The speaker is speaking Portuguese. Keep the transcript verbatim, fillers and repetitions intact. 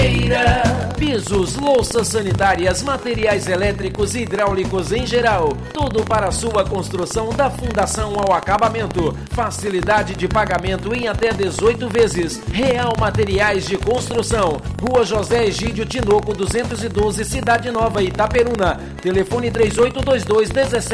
Mangueira. Pisos, louças sanitárias, materiais elétricos e hidráulicos em geral. Tudo para a sua construção, da fundação ao acabamento. Facilidade de pagamento em até dezoito vezes. Real Materiais de Construção. Rua José Egídio Tinoco, duzentos e doze, Cidade Nova, Itaperuna. Telefone três oito dois dois, um sete